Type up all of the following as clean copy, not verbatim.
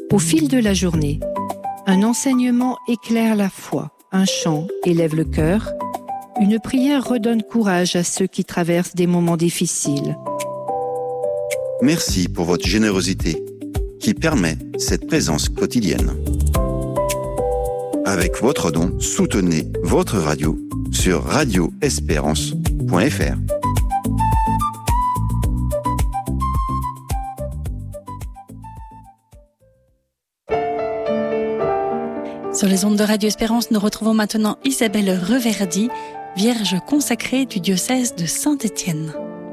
Au fil de la journée, un enseignement éclaire la foi, un chant élève le cœur, une prière redonne courage à ceux qui traversent des moments difficiles. Merci pour votre générosité qui permet cette présence quotidienne. Avec votre don, soutenez votre radio sur radioespérance.fr. Sur les ondes de Radio Espérance, nous retrouvons maintenant Isabelle Reverdy, vierge consacrée du diocèse de Saint-Étienne.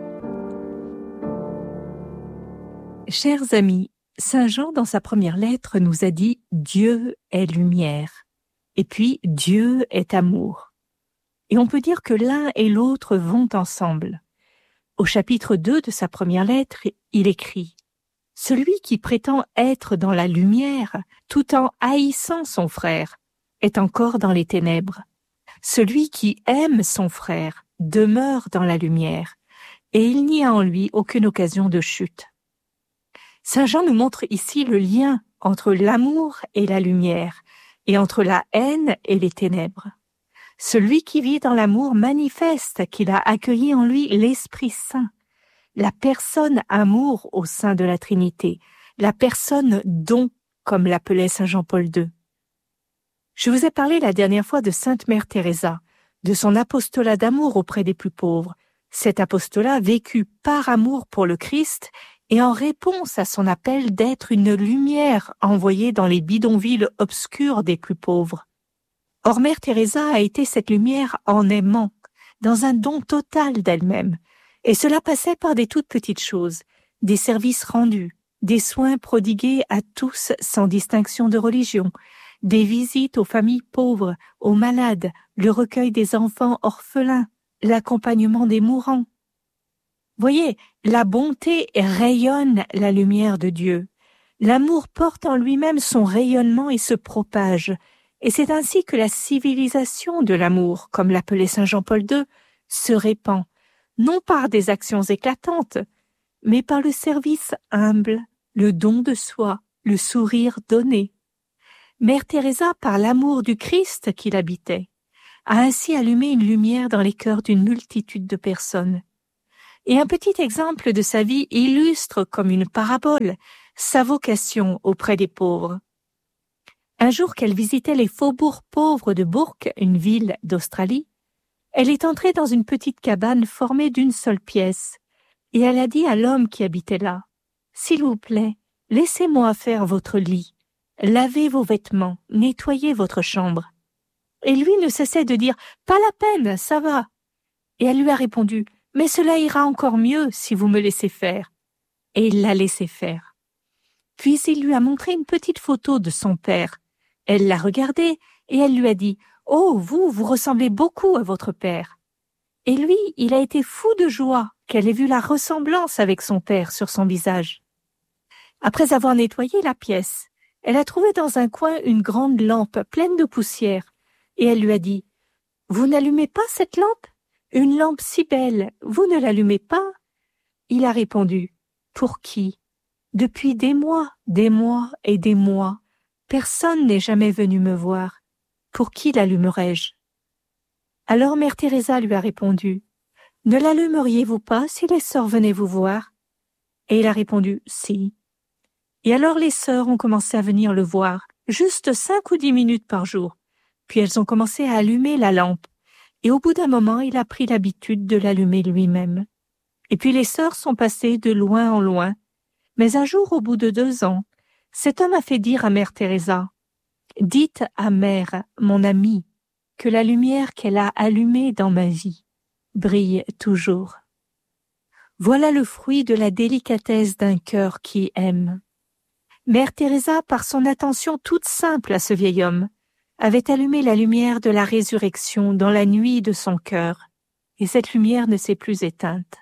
Chers amis, Saint Jean, dans sa première lettre, nous a dit « Dieu est lumière » et puis « Dieu est amour ». Et on peut dire que l'un et l'autre vont ensemble. Au chapitre 2 de sa première lettre, il écrit « Celui qui prétend être dans la lumière, tout en haïssant son frère, est encore dans les ténèbres. Celui qui aime son frère demeure dans la lumière, et il n'y a en lui aucune occasion de chute. » Saint Jean nous montre ici le lien entre l'amour et la lumière, et entre la haine et les ténèbres. Celui qui vit dans l'amour manifeste qu'il a accueilli en lui l'Esprit Saint, la personne amour au sein de la Trinité, la personne don, comme l'appelait Saint Jean-Paul II. Je vous ai parlé la dernière fois de Sainte Mère Teresa, de son apostolat d'amour auprès des plus pauvres, cet apostolat vécu par amour pour le Christ et en réponse à son appel d'être une lumière envoyée dans les bidonvilles obscurs des plus pauvres. Or, Mère Teresa a été cette lumière en aimant, dans un don total d'elle-même, et cela passait par des toutes petites choses, des services rendus, des soins prodigués à tous sans distinction de religion, des visites aux familles pauvres, aux malades, le recueil des enfants orphelins, l'accompagnement des mourants. Voyez, la bonté rayonne la lumière de Dieu. L'amour porte en lui-même son rayonnement et se propage. Et c'est ainsi que la civilisation de l'amour, comme l'appelait Saint Jean-Paul II, se répand, non par des actions éclatantes, mais par le service humble, le don de soi, le sourire donné. Mère Teresa, par l'amour du Christ qui l'habitait, a ainsi allumé une lumière dans les cœurs d'une multitude de personnes. Et un petit exemple de sa vie illustre comme une parabole sa vocation auprès des pauvres. Un jour qu'elle visitait les faubourgs pauvres de Bourke, une ville d'Australie, elle est entrée dans une petite cabane formée d'une seule pièce, et elle a dit à l'homme qui habitait là, « S'il vous plaît, laissez-moi faire votre lit, lavez vos vêtements, nettoyez votre chambre. » Et lui ne cessait de dire, « Pas la peine, ça va. » Et elle lui a répondu, « Mais cela ira encore mieux si vous me laissez faire. » Et il l'a laissé faire. Puis il lui a montré une petite photo de son père. Elle l'a regardée et elle lui a dit « Oh, vous ressemblez beaucoup à votre père. » Et lui, il a été fou de joie qu'elle ait vu la ressemblance avec son père sur son visage. Après avoir nettoyé la pièce, elle a trouvé dans un coin une grande lampe pleine de poussière et elle lui a dit « Vous n'allumez pas cette lampe ? Une lampe si belle, vous ne l'allumez pas ?» Il a répondu « Pour qui ? Depuis des mois et des mois, personne n'est jamais venu me voir. Pour qui l'allumerais-je » Alors Mère Teresa lui a répondu « Ne l'allumeriez-vous pas si les sœurs venaient vous voir ?» Et il a répondu « Si ». Et alors les sœurs ont commencé à venir le voir, juste 5 ou 10 minutes par jour. Puis elles ont commencé à allumer la lampe. Et au bout d'un moment, il a pris l'habitude de l'allumer lui-même. Et puis les sœurs sont passées de loin en loin. Mais un jour, au bout de 2 ans, cet homme a fait dire à Mère Teresa « Dites à Mère, mon amie, que la lumière qu'elle a allumée dans ma vie brille toujours. » Voilà le fruit de la délicatesse d'un cœur qui aime. Mère Teresa, par son attention toute simple à ce vieil homme, avait allumé la lumière de la résurrection dans la nuit de son cœur, et cette lumière ne s'est plus éteinte.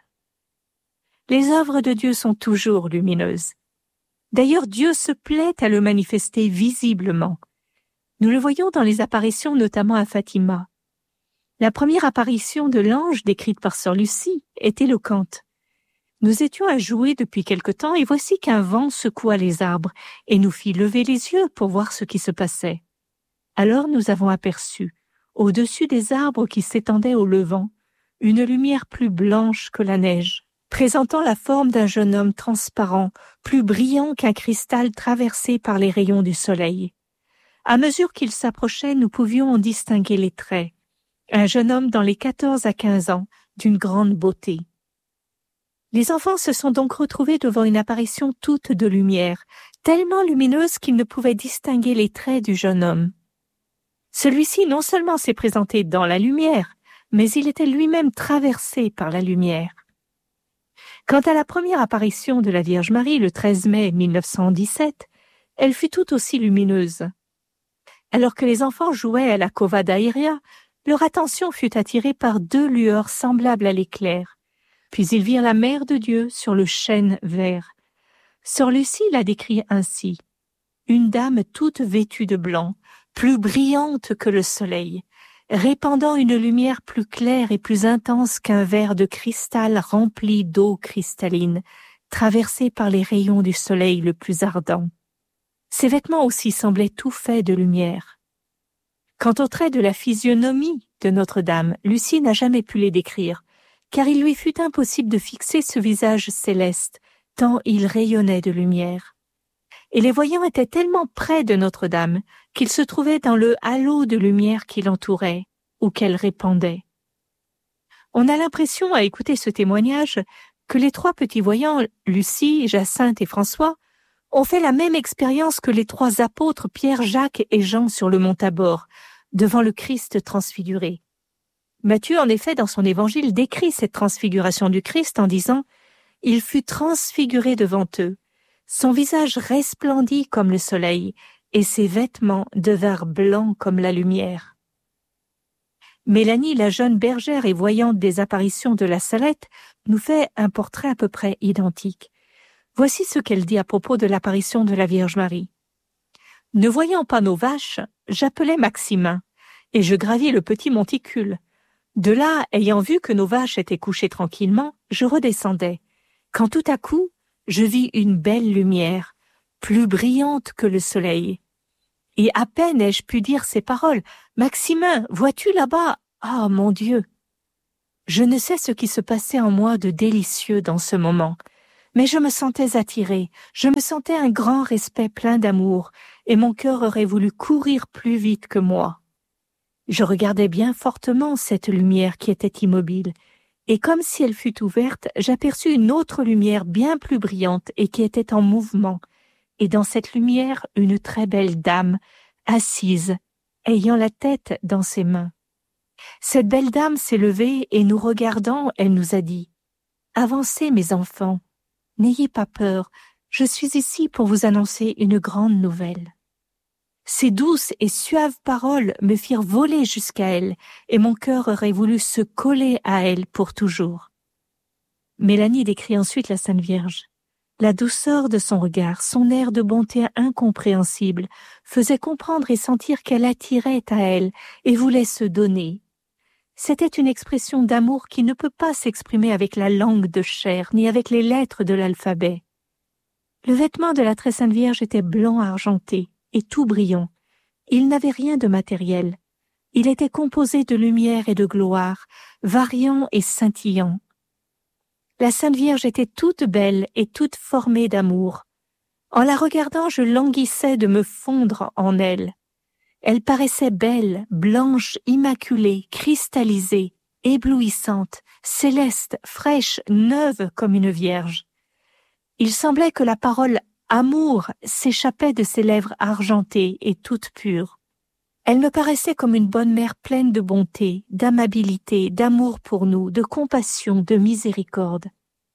Les œuvres de Dieu sont toujours lumineuses. D'ailleurs, Dieu se plaît à le manifester visiblement. Nous le voyons dans les apparitions, notamment à Fatima. La première apparition de l'ange décrite par sœur Lucie est éloquente. Nous étions à jouer depuis quelque temps et voici qu'un vent secoua les arbres et nous fit lever les yeux pour voir ce qui se passait. Alors nous avons aperçu, au-dessus des arbres qui s'étendaient au levant, une lumière plus blanche que la neige, présentant la forme d'un jeune homme transparent, plus brillant qu'un cristal traversé par les rayons du soleil. À mesure qu'il s'approchait, nous pouvions en distinguer les traits. Un jeune homme dans les 14 à 15 ans, d'une grande beauté. Les enfants se sont donc retrouvés devant une apparition toute de lumière, tellement lumineuse qu'ils ne pouvaient distinguer les traits du jeune homme. Celui-ci non seulement s'est présenté dans la lumière, mais il était lui-même traversé par la lumière. Quant à la première apparition de la Vierge Marie le 13 mai 1917, elle fut tout aussi lumineuse. Alors que les enfants jouaient à la cova d'aéria, leur attention fut attirée par deux lueurs semblables à l'éclair. Puis ils virent la Mère de Dieu sur le chêne vert. Sœur Lucie l'a décrit ainsi. Une dame toute vêtue de blanc, plus brillante que le soleil, répandant une lumière plus claire et plus intense qu'un verre de cristal rempli d'eau cristalline, traversé par les rayons du soleil le plus ardent. Ses vêtements aussi semblaient tout faits de lumière. Quant aux traits de la physionomie de Notre-Dame, Lucie n'a jamais pu les décrire, car il lui fut impossible de fixer ce visage céleste, tant il rayonnait de lumière. Et les voyants étaient tellement près de Notre-Dame qu'ils se trouvaient dans le halo de lumière qui l'entourait ou qu'elle répandait. On a l'impression, à écouter ce témoignage, que les trois petits voyants, Lucie, Jacinthe et François, ont fait la même expérience que les trois apôtres Pierre, Jacques et Jean sur le mont Tabor, devant le Christ transfiguré. Matthieu, en effet, dans son évangile, décrit cette transfiguration du Christ en disant « Il fut transfiguré devant eux. Son visage resplendit comme le soleil, et ses vêtements devinrent blancs comme la lumière. » Mélanie, la jeune bergère et voyante des apparitions de la Salette, nous fait un portrait à peu près identique. Voici ce qu'elle dit à propos de l'apparition de la Vierge Marie. « Ne voyant pas nos vaches, j'appelais Maximin, et je gravis le petit monticule. De là, ayant vu que nos vaches étaient couchées tranquillement, je redescendais, quand tout à coup, je vis une belle lumière, plus brillante que le soleil. Et à peine ai-je pu dire ces paroles, « Maximin, vois-tu là-bas? Ah, mon Dieu !» Je ne sais ce qui se passait en moi de délicieux dans ce moment, mais je me sentais attirée, je me sentais un grand respect plein d'amour, et mon cœur aurait voulu courir plus vite que moi. Je regardais bien fortement cette lumière qui était immobile, et comme si elle fût ouverte, j'aperçus une autre lumière bien plus brillante et qui était en mouvement, et dans cette lumière une très belle dame, assise, ayant la tête dans ses mains. Cette belle dame s'est levée et nous regardant, elle nous a dit « Avancez mes enfants, n'ayez pas peur, je suis ici pour vous annoncer une grande nouvelle. » Ces douces et suaves paroles me firent voler jusqu'à elle, et mon cœur aurait voulu se coller à elle pour toujours. Mélanie décrit ensuite la Sainte Vierge. La douceur de son regard, son air de bonté incompréhensible, faisait comprendre et sentir qu'elle attirait à elle et voulait se donner. C'était une expression d'amour qui ne peut pas s'exprimer avec la langue de chair, ni avec les lettres de l'alphabet. Le vêtement de la très Sainte Vierge était blanc argenté, et tout brillant. Il n'avait rien de matériel. Il était composé de lumière et de gloire, variant et scintillant. La Sainte Vierge était toute belle et toute formée d'amour. En la regardant, je languissais de me fondre en elle. Elle paraissait belle, blanche, immaculée, cristallisée, éblouissante, céleste, fraîche, neuve comme une vierge. Il semblait que la parole amour s'échappait de ses lèvres argentées et toutes pures. Elle me paraissait comme une bonne mère pleine de bonté, d'amabilité, d'amour pour nous, de compassion, de miséricorde.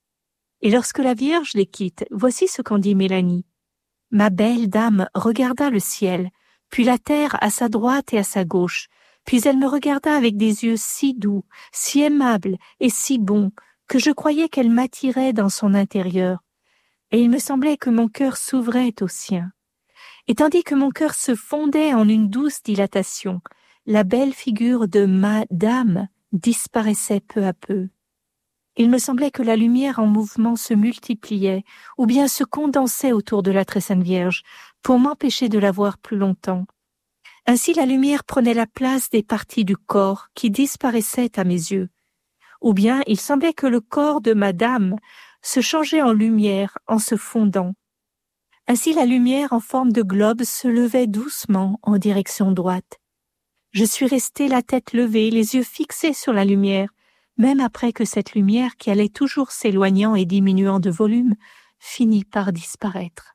Et lorsque la Vierge les quitte, voici ce qu'en dit Mélanie. Ma belle dame regarda le ciel, puis la terre à sa droite et à sa gauche, puis elle me regarda avec des yeux si doux, si aimables et si bons, que je croyais qu'elle m'attirait dans son intérieur. Et il me semblait que mon cœur s'ouvrait au sien. Et tandis que mon cœur se fondait en une douce dilatation, la belle figure de ma dame disparaissait peu à peu. Il me semblait que la lumière en mouvement se multipliait ou bien se condensait autour de la très sainte Vierge pour m'empêcher de la voir plus longtemps. Ainsi la lumière prenait la place des parties du corps qui disparaissaient à mes yeux. Ou bien il semblait que le corps de Madame se changeait en lumière en se fondant. Ainsi la lumière en forme de globe se levait doucement en direction droite. Je suis restée la tête levée, les yeux fixés sur la lumière, même après que cette lumière qui allait toujours s'éloignant et diminuant de volume finit par disparaître.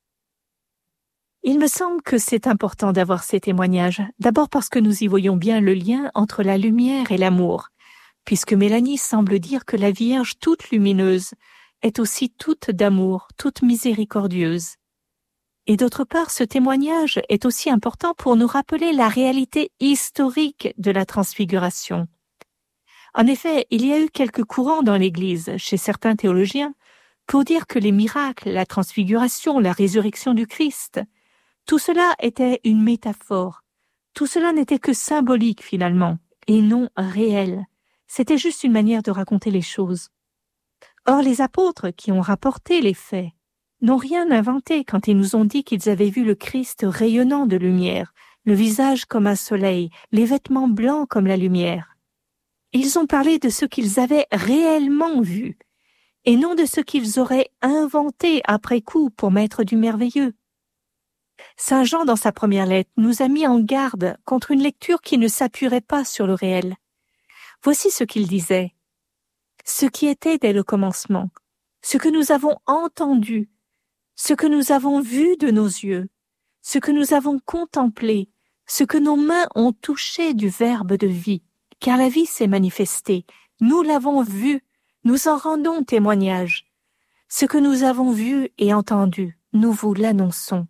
Il me semble que c'est important d'avoir ces témoignages, d'abord parce que nous y voyons bien le lien entre la lumière et l'amour, puisque Mélanie semble dire que la Vierge toute lumineuse est aussi toute d'amour, toute miséricordieuse. Et d'autre part, ce témoignage est aussi important pour nous rappeler la réalité historique de la transfiguration. En effet, il y a eu quelques courants dans l'Église, chez certains théologiens, pour dire que les miracles, la transfiguration, la résurrection du Christ, tout cela était une métaphore. Tout cela n'était que symbolique finalement, et non réel. C'était juste une manière de raconter les choses. Or, les apôtres qui ont rapporté les faits n'ont rien inventé quand ils nous ont dit qu'ils avaient vu le Christ rayonnant de lumière, le visage comme un soleil, les vêtements blancs comme la lumière. Ils ont parlé de ce qu'ils avaient réellement vu, et non de ce qu'ils auraient inventé après coup pour mettre du merveilleux. Saint Jean, dans sa première lettre, nous a mis en garde contre une lecture qui ne s'appuierait pas sur le réel. Voici ce qu'il disait. Ce qui était dès le commencement, ce que nous avons entendu, ce que nous avons vu de nos yeux, ce que nous avons contemplé, ce que nos mains ont touché du Verbe de vie, car la vie s'est manifestée, nous l'avons vu, nous en rendons témoignage. Ce que nous avons vu et entendu, nous vous l'annonçons.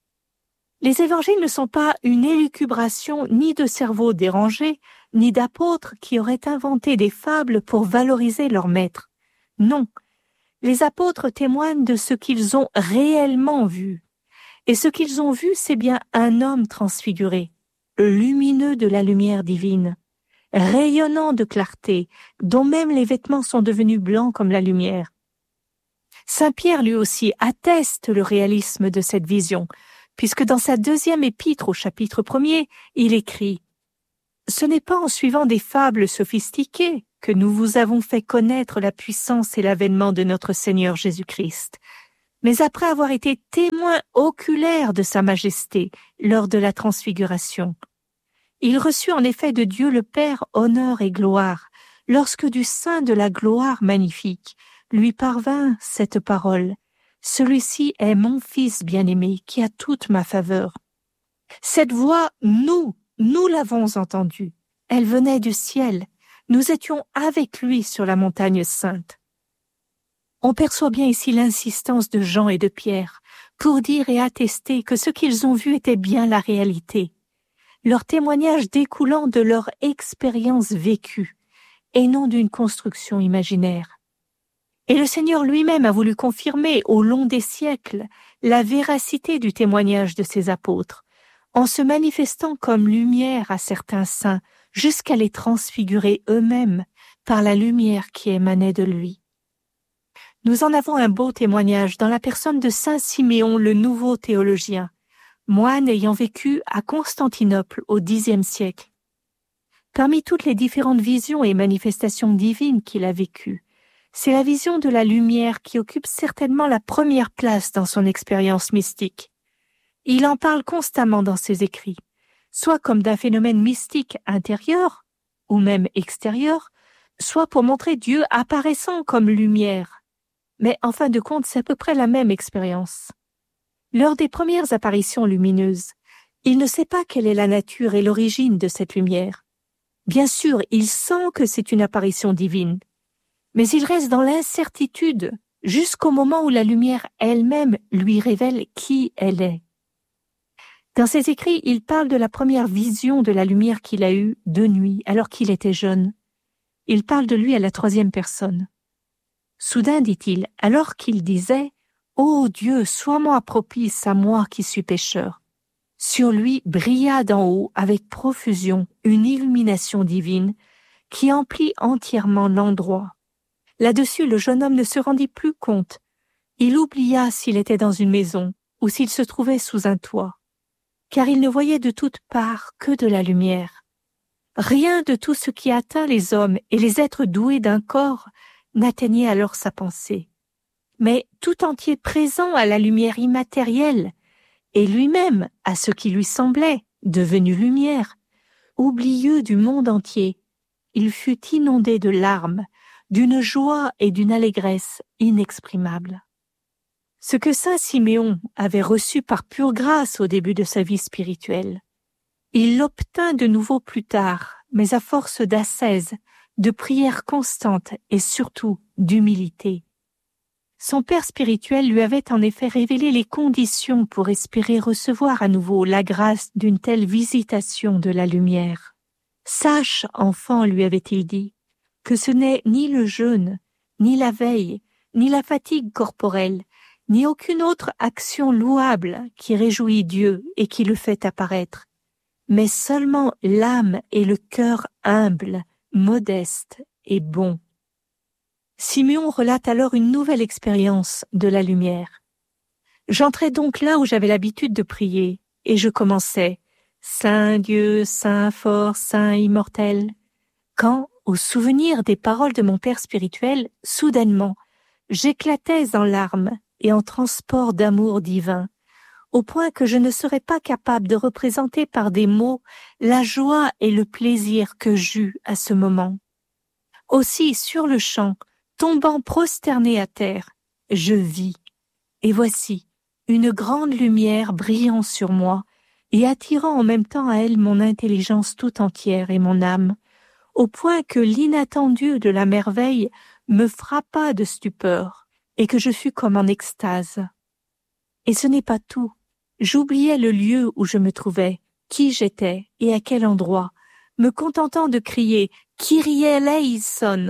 Les évangiles ne sont pas une élucubration ni de cerveaux dérangés, ni d'apôtres qui auraient inventé des fables pour valoriser leur maître. Non, les apôtres témoignent de ce qu'ils ont réellement vu. Et ce qu'ils ont vu, c'est bien un homme transfiguré, lumineux de la lumière divine, rayonnant de clarté, dont même les vêtements sont devenus blancs comme la lumière. Saint Pierre lui aussi atteste le réalisme de cette vision, puisque dans sa deuxième épître au chapitre 1er, il écrit « Ce n'est pas en suivant des fables sophistiquées que nous vous avons fait connaître la puissance et l'avènement de notre Seigneur Jésus-Christ, mais après avoir été témoins oculaires de sa majesté lors de la transfiguration. Il reçut en effet de Dieu le Père honneur et gloire, lorsque du sein de la gloire magnifique lui parvint cette parole. Celui-ci est mon Fils bien-aimé qui a toute ma faveur. Cette voix, nous l'avons entendue. Elle venait du ciel. Nous étions avec lui sur la montagne sainte. On perçoit bien ici l'insistance de Jean et de Pierre pour dire et attester que ce qu'ils ont vu était bien la réalité, leur témoignage découlant de leur expérience vécue et non d'une construction imaginaire. Et le Seigneur lui-même a voulu confirmer au long des siècles la véracité du témoignage de ses apôtres, en se manifestant comme lumière à certains saints, jusqu'à les transfigurer eux-mêmes par la lumière qui émanait de lui. Nous en avons un beau témoignage dans la personne de saint Siméon, le nouveau théologien, moine ayant vécu à Constantinople au Xe siècle. Parmi toutes les différentes visions et manifestations divines qu'il a vécues, c'est la vision de la lumière qui occupe certainement la première place dans son expérience mystique. Il en parle constamment dans ses écrits, soit comme d'un phénomène mystique intérieur, ou même extérieur, soit pour montrer Dieu apparaissant comme lumière. Mais en fin de compte, c'est à peu près la même expérience. Lors des premières apparitions lumineuses, il ne sait pas quelle est la nature et l'origine de cette lumière. Bien sûr, il sent que c'est une apparition divine, mais il reste dans l'incertitude jusqu'au moment où la lumière elle-même lui révèle qui elle est. Dans ses écrits, il parle de la première vision de la lumière qu'il a eue de nuit alors qu'il était jeune. Il parle de lui à la troisième personne. Soudain, dit-il, alors qu'il disait « Ô Dieu, sois-moi propice à moi qui suis pécheur », sur lui brilla d'en haut avec profusion une illumination divine qui emplit entièrement l'endroit. Là-dessus, le jeune homme ne se rendit plus compte. Il oublia s'il était dans une maison ou s'il se trouvait sous un toit, car il ne voyait de toutes parts que de la lumière. Rien de tout ce qui atteint les hommes et les êtres doués d'un corps n'atteignait alors sa pensée, mais tout entier présent à la lumière immatérielle, et lui-même à ce qui lui semblait devenu lumière, oublieux du monde entier, il fut inondé de larmes, d'une joie et d'une allégresse inexprimables. Ce que saint Siméon avait reçu par pure grâce au début de sa vie spirituelle, il l'obtint de nouveau plus tard, mais à force d'ascèse, de prière constante et surtout d'humilité. Son père spirituel lui avait en effet révélé les conditions pour espérer recevoir à nouveau la grâce d'une telle visitation de la lumière. « Sache, enfant, lui avait-il dit, que ce n'est ni le jeûne, ni la veille, ni la fatigue corporelle, ni aucune autre action louable qui réjouit Dieu et qui le fait apparaître, mais seulement l'âme et le cœur humble, modeste et bon. » Siméon relate alors une nouvelle expérience de la lumière. « J'entrais donc là où j'avais l'habitude de prier, et je commençais « Saint Dieu, Saint fort, Saint immortel », quand, au souvenir des paroles de mon père spirituel, soudainement, j'éclatais en larmes et en transports d'amour divin, au point que je ne serais pas capable de représenter par des mots la joie et le plaisir que j'eus à ce moment. Aussi, sur le champ, tombant prosterné à terre, je vis, et voici, une grande lumière brillant sur moi et attirant en même temps à elle mon intelligence tout entière et mon âme, au point que l'inattendu de la merveille me frappa de stupeur et que je fus comme en extase. Et ce n'est pas tout. J'oubliais le lieu où je me trouvais, qui j'étais et à quel endroit, me contentant de crier « Kyrie eleison !»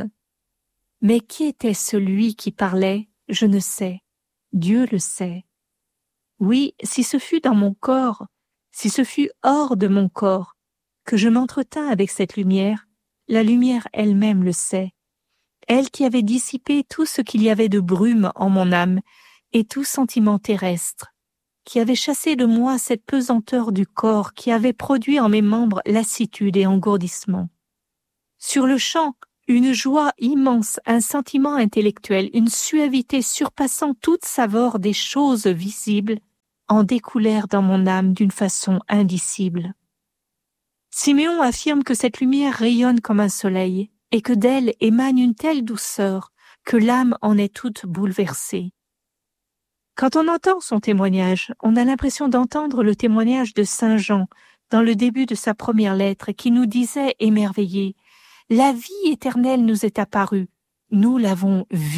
Mais qui était celui qui parlait, je ne sais. Dieu le sait. Oui, si ce fut dans mon corps, si ce fut hors de mon corps, que je m'entretins avec cette lumière, la lumière elle-même le sait. Elle qui avait dissipé tout ce qu'il y avait de brume en mon âme et tout sentiment terrestre, qui avait chassé de moi cette pesanteur du corps qui avait produit en mes membres lassitude et engourdissement. Sur le champ, une joie immense, un sentiment intellectuel, une suavité surpassant toute saveur des choses visibles, en découlèrent dans mon âme d'une façon indicible. Siméon affirme que cette lumière rayonne comme un soleil et que d'elle émane une telle douceur que l'âme en est toute bouleversée. Quand on entend son témoignage, on a l'impression d'entendre le témoignage de Saint Jean dans le début de sa première lettre qui nous disait émerveillé « La vie éternelle nous est apparue, nous l'avons vue. »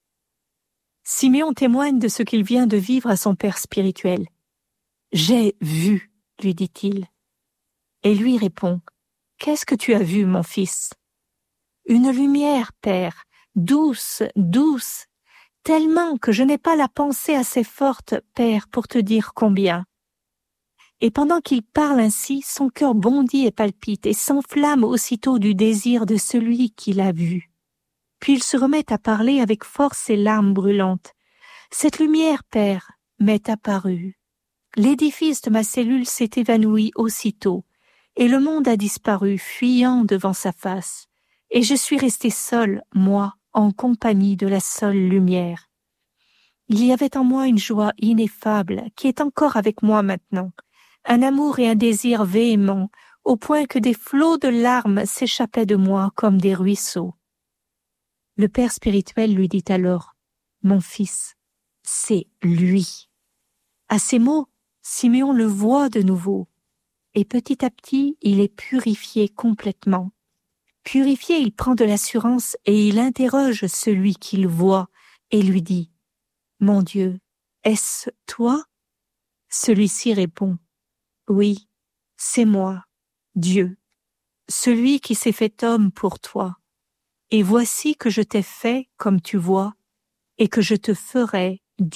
Siméon témoigne de ce qu'il vient de vivre à son père spirituel. « J'ai vu », lui dit-il. Et lui répond « Qu'est-ce que tu as vu, mon fils ?»« Une lumière, père, douce, douce, tellement que je n'ai pas la pensée assez forte, père, pour te dire combien. » Et pendant qu'il parle ainsi, son cœur bondit et palpite et s'enflamme aussitôt du désir de celui qui l'a vu. Puis il se remet à parler avec force et larmes brûlantes. « Cette lumière, père, m'est apparue. L'édifice de ma cellule s'est évanoui aussitôt, et le monde a disparu, fuyant devant sa face, et je suis resté seul, moi, en compagnie de la seule lumière. Il y avait en moi une joie ineffable qui est encore avec moi maintenant, un amour et un désir véhéments, au point que des flots de larmes s'échappaient de moi comme des ruisseaux. » Le père spirituel lui dit alors, « Mon fils, c'est lui. » À ces mots, Siméon le voit de nouveau, et petit à petit, il est purifié complètement. Purifié, il prend de l'assurance et il interroge celui qu'il voit et lui dit, « Mon Dieu, est-ce toi ?» Celui-ci répond, « Oui, c'est moi, Dieu, celui qui s'est fait homme pour toi. Et voici que je t'ai fait comme tu vois, et que je te ferai Dieu. »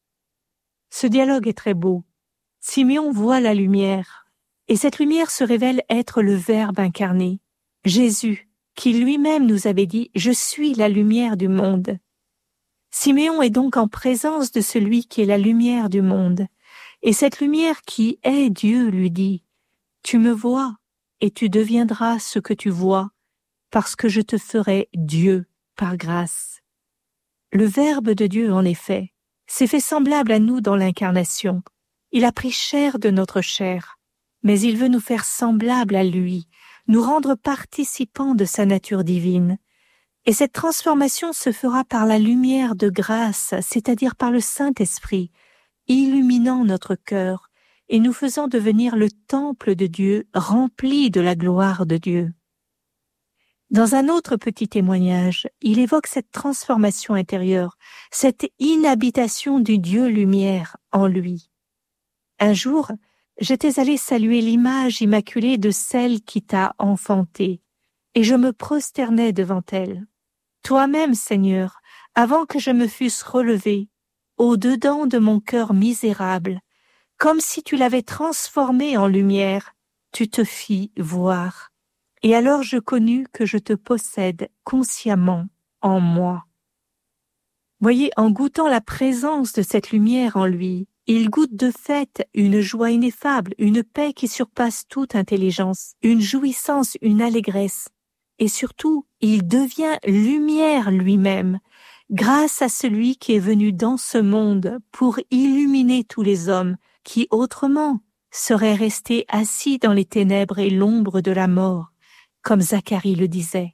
Ce dialogue est très beau. Siméon voit la lumière, et cette lumière se révèle être le Verbe incarné, Jésus, qui lui-même nous avait dit « Je suis la lumière du monde ». Siméon est donc en présence de celui qui est la lumière du monde. Et cette lumière qui est Dieu lui dit « Tu me vois et tu deviendras ce que tu vois, parce que je te ferai Dieu par grâce. » Le Verbe de Dieu, en effet, s'est fait semblable à nous dans l'incarnation. Il a pris chair de notre chair, mais il veut nous faire semblables à lui, nous rendre participants de sa nature divine. Et cette transformation se fera par la lumière de grâce, c'est-à-dire par le Saint-Esprit, illuminant notre cœur et nous faisant devenir le temple de Dieu rempli de la gloire de Dieu. Dans un autre petit témoignage, il évoque cette transformation intérieure, cette inhabitation du Dieu lumière en lui. Un jour, j'étais allé saluer l'image immaculée de celle qui t'a enfanté, et je me prosternais devant elle. Toi-même, Seigneur, avant que je me fusse relevé, au-dedans de mon cœur misérable, comme si tu l'avais transformé en lumière, tu te fis voir. Et alors je connus que je te possède consciemment en moi. Voyez, en goûtant la présence de cette lumière en lui, il goûte de fait une joie ineffable, une paix qui surpasse toute intelligence, une jouissance, une allégresse. Et surtout, il devient lumière lui-même, grâce à celui qui est venu dans ce monde pour illuminer tous les hommes qui autrement seraient restés assis dans les ténèbres et l'ombre de la mort, comme Zacharie le disait.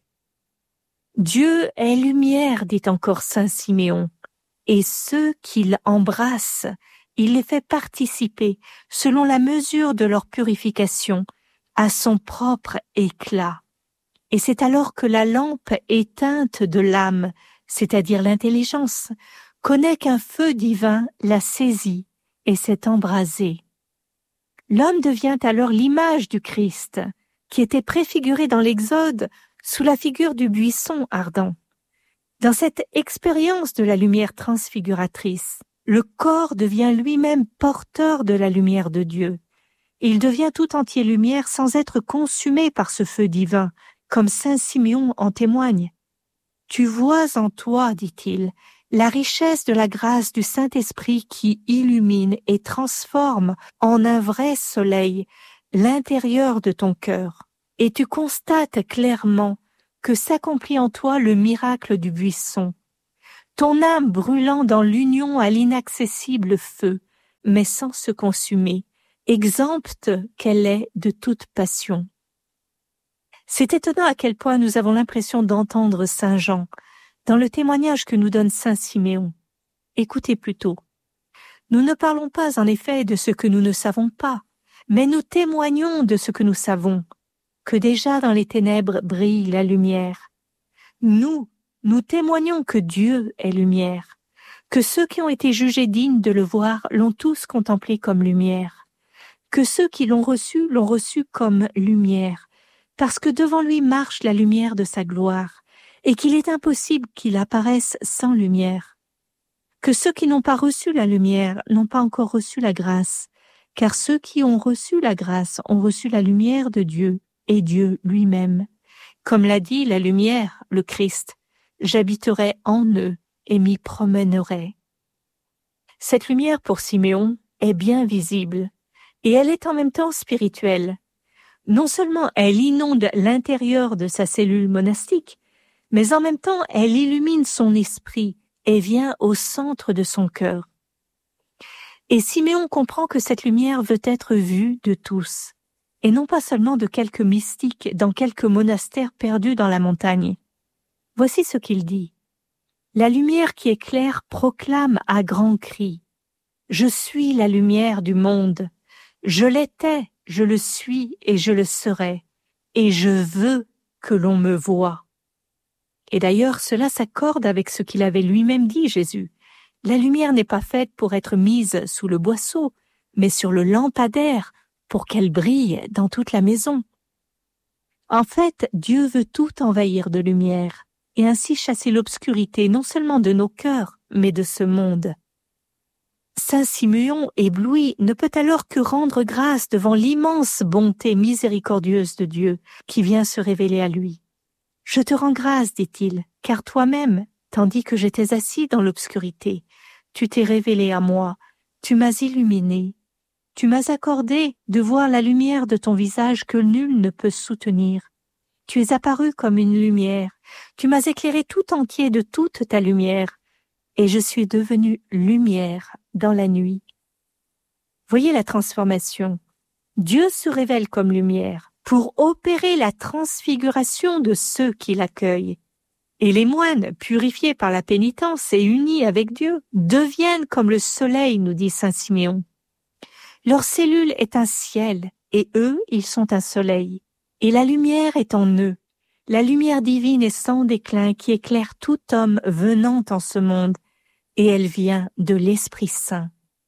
Dieu est lumière, dit encore saint Siméon, et ceux qu'il embrasse, il les fait participer, selon la mesure de leur purification, à son propre éclat. Et c'est alors que la lampe éteinte de l'âme, c'est-à-dire l'intelligence, connaît qu'un feu divin l'a saisie et s'est embrasé. L'homme devient alors l'image du Christ, qui était préfiguré dans l'Exode sous la figure du buisson ardent. Dans cette expérience de la lumière transfiguratrice, le corps devient lui-même porteur de la lumière de Dieu. Il devient tout entier lumière sans être consumé par ce feu divin, comme saint Siméon en témoigne. Tu vois en toi, dit-il, la richesse de la grâce du Saint-Esprit qui illumine et transforme en un vrai soleil l'intérieur de ton cœur. Et tu constates clairement que s'accomplit en toi le miracle du buisson. Ton âme brûlant dans l'union à l'inaccessible feu, mais sans se consumer, exempte qu'elle est de toute passion. C'est étonnant à quel point nous avons l'impression d'entendre saint Jean dans le témoignage que nous donne saint Siméon. Écoutez plutôt. Nous ne parlons pas en effet de ce que nous ne savons pas, mais nous témoignons de ce que nous savons, que déjà dans les ténèbres brille la lumière. Nous témoignons que Dieu est lumière, que ceux qui ont été jugés dignes de le voir l'ont tous contemplé comme lumière, que ceux qui l'ont reçu comme lumière, parce que devant lui marche la lumière de sa gloire, et qu'il est impossible qu'il apparaisse sans lumière. Que ceux qui n'ont pas reçu la lumière n'ont pas encore reçu la grâce, car ceux qui ont reçu la grâce ont reçu la lumière de Dieu et Dieu lui-même. Comme l'a dit la lumière, le Christ, j'habiterai en eux et m'y promènerai. Cette lumière pour Siméon est bien visible, et elle est en même temps spirituelle. Non seulement elle inonde l'intérieur de sa cellule monastique, mais en même temps elle illumine son esprit et vient au centre de son cœur. Et Siméon comprend que cette lumière veut être vue de tous, et non pas seulement de quelques mystiques dans quelques monastères perdus dans la montagne. Voici ce qu'il dit. La lumière qui éclaire proclame à grands cris. Je suis la lumière du monde. Je l'étais, je le suis et je le serai. Et je veux que l'on me voie. Et d'ailleurs, cela s'accorde avec ce qu'il avait lui-même dit, Jésus. La lumière n'est pas faite pour être mise sous le boisseau, mais sur le lampadaire, pour qu'elle brille dans toute la maison. En fait, Dieu veut tout envahir de lumière, et ainsi chasser l'obscurité non seulement de nos cœurs, mais de ce monde. Saint Siméon, ébloui, ne peut alors que rendre grâce devant l'immense bonté miséricordieuse de Dieu qui vient se révéler à lui. Je te rends grâce, dit-il, car toi-même, tandis que j'étais assis dans l'obscurité, tu t'es révélé à moi, tu m'as illuminé, tu m'as accordé de voir la lumière de ton visage que nul ne peut soutenir. Tu es apparu comme une lumière, tu m'as éclairé tout entier de toute ta lumière, et je suis devenu lumière dans la nuit. Voyez la transformation. Dieu se révèle comme lumière pour opérer la transfiguration de ceux qui l'accueillent. Et les moines, purifiés par la pénitence et unis avec Dieu, deviennent comme le soleil, nous dit saint Siméon. Leur cellule est un ciel, et eux, ils sont un soleil. Et la lumière est en eux, la lumière divine et sans déclin qui éclaire tout homme venant en ce monde, et elle vient de l'Esprit Saint.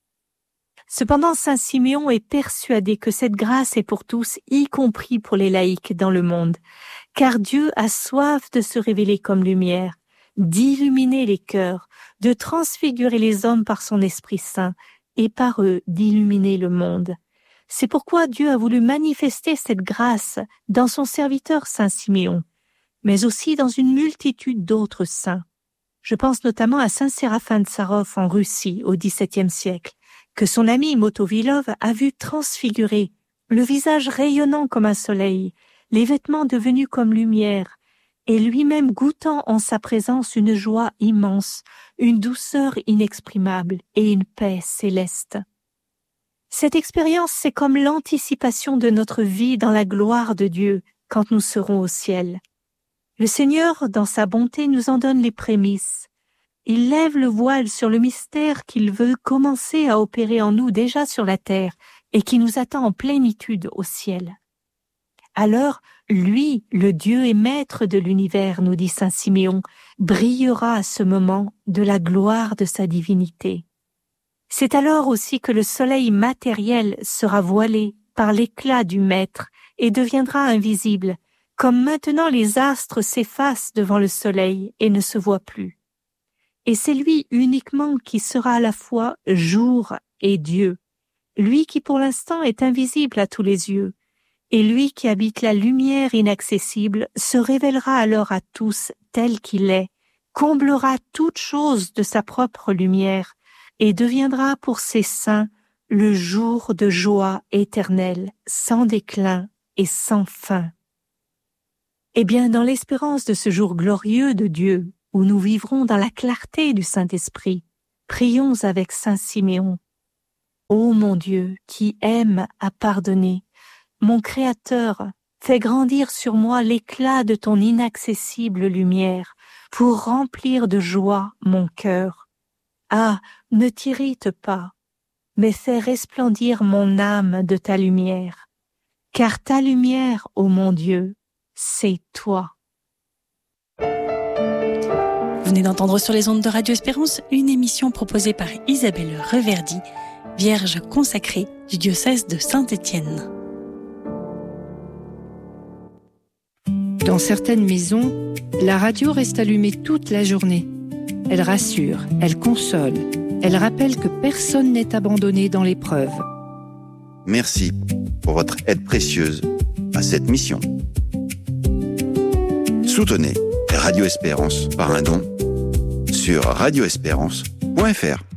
Cependant, saint Siméon est persuadé que cette grâce est pour tous, y compris pour les laïcs dans le monde, car Dieu a soif de se révéler comme lumière, d'illuminer les cœurs, de transfigurer les hommes par son Esprit Saint, et par eux d'illuminer le monde. C'est pourquoi Dieu a voulu manifester cette grâce dans son serviteur saint Siméon, mais aussi dans une multitude d'autres saints. Je pense notamment à saint Séraphin de Sarov en Russie au XVIIe siècle, que son ami Motovilov a vu transfigurer, le visage rayonnant comme un soleil, les vêtements devenus comme lumière, et lui-même goûtant en sa présence une joie immense, une douceur inexprimable et une paix céleste. Cette expérience, c'est comme l'anticipation de notre vie dans la gloire de Dieu quand nous serons au ciel. Le Seigneur, dans sa bonté, nous en donne les prémices. Il lève le voile sur le mystère qu'il veut commencer à opérer en nous déjà sur la terre et qui nous attend en plénitude au ciel. Alors, lui, le Dieu et maître de l'univers, nous dit saint Siméon, brillera à ce moment de la gloire de sa divinité. C'est alors aussi que le soleil matériel sera voilé par l'éclat du Maître et deviendra invisible, comme maintenant les astres s'effacent devant le soleil et ne se voient plus. Et c'est lui uniquement qui sera à la fois jour et Dieu, lui qui pour l'instant est invisible à tous les yeux, et lui qui habite la lumière inaccessible se révélera alors à tous tel qu'il est, comblera toute chose de sa propre lumière, et deviendra pour ses saints le jour de joie éternelle, sans déclin et sans fin. Eh bien, dans l'espérance de ce jour glorieux de Dieu, où nous vivrons dans la clarté du Saint-Esprit, prions avec saint Siméon. Ô mon Dieu, qui aime à pardonner, mon Créateur, fais grandir sur moi l'éclat de ton inaccessible lumière, pour remplir de joie mon cœur. Ah, ne t'irrite pas, mais fais resplendir mon âme de ta lumière, car ta lumière, ô mon Dieu, c'est toi. Vous venez d'entendre sur les ondes de Radio Espérance une émission proposée par Isabelle Reverdy, Vierge consacrée du diocèse de Saint-Étienne. Dans certaines maisons, la radio reste allumée toute la journée. Elle rassure, elle console, elle rappelle que personne n'est abandonné dans l'épreuve. Merci pour votre aide précieuse à cette mission. Soutenez Radio Espérance par un don sur radioespérance.fr.